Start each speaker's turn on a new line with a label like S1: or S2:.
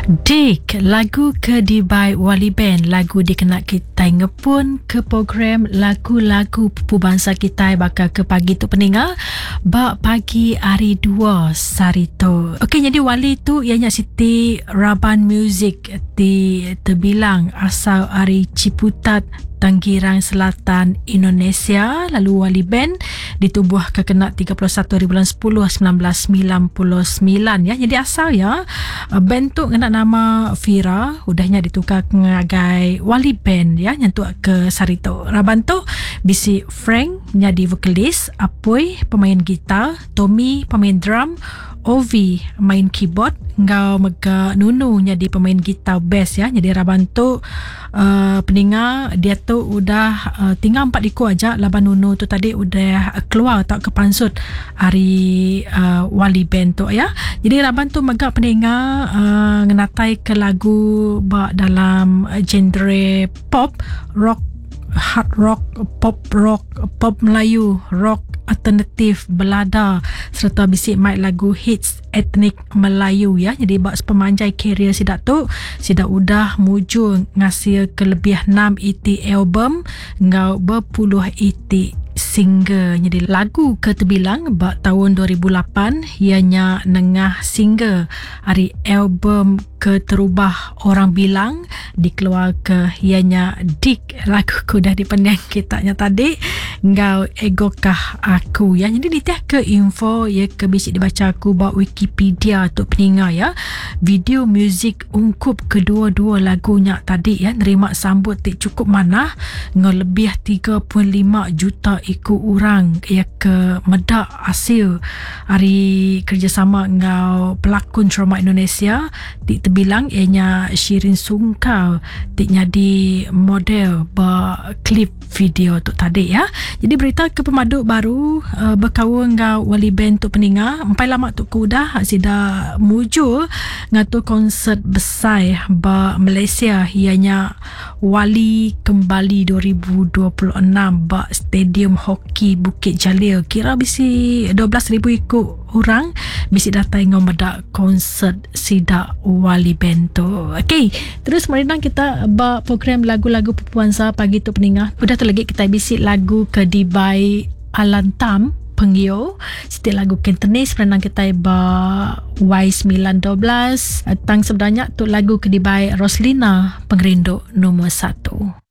S1: Dik, lagu ke Dibai Wali Band, lagu dikenak kita ngepun ke program lagu-lagu pupu bangsa kita bakal ke pagi tu peninga bak pagi hari 2 Sarito. Okey, jadi Wali tu ianya Siti Raban Music di terbilang asal hari Ciputat, Tanggerang Selatan, Indonesia. Lalu Wali Band ditubuh kekenak 31 bulan 10 1999 ya. Jadi asal ya band tu kena nama Fira, udahnya ditukar ngagai Wali Band ya, nyentuh ke Sarito. Raban tu bisi Frank jadi vokalis, Apoy pemain gitar, Tommy pemain drum, Ovi main keyboard, ngau mega Nunu jadi pemain gitar bass ya. Jadi Raban tu peninga dia tu udah tinggal 4 liku aja. Laban Nunu tu tadi udah keluar tak ke pansut hari Wali Band tu ya. Jadi Raban tu mega peninga ngenatai ke lagu dalam genre pop, rock, hard rock, pop Melayu, rock alternatif, belada serta bisik mic lagu hits etnik Melayu ya. Jadi bak pemanjai kerjaya sidak tu sidak udah muju ngasih kelebihan 6 EP album ngau berpuluh EP single. Jadi lagu ke terbilang bak tahun 2008 ianya nengah single hari album ke terubah orang bilang dikeluar ke ianya Dik, lagu ku dah dipenang kitanya tadi ngau egokah aku ya. Jadi ditiah ke info ya ke bisik dibaca aku bak Wikipedia tu peninga ya. Video muzik ungkup kedua-dua lagunya tadi ya nerima sambut tik cukup mana ngau lebih 3.5 juta ikut orang ya ke medak hasil hari kerjasama ngau pelakon drama Indonesia tik terbilang ianya Shirin Sungkau tik jadi model ba klip video tu tadi ya. Jadi berita ke pemaduk baru berkawan ngau Wali Band tu peninga empai lama tu kuda sida muju ngatu konsert besar ba Malaysia ianya Wali Kembali 2026 ba Stadium Hoki Bukit Jalil. Kira bisi 12,000 ikut orang bisi datang ngau medak konsert sida Wali Band tu. Okey, terus mari kita ba program lagu-lagu pupuansa pagi tu peninga. Udah tu lagi kita bisi lagu ke Dibai Alantam Penggio, setiap lagu Cantonese pernah kita ba Y912 tang sebenarnya tu lagu ke Dibai Roslina Pengrindu nombor 1.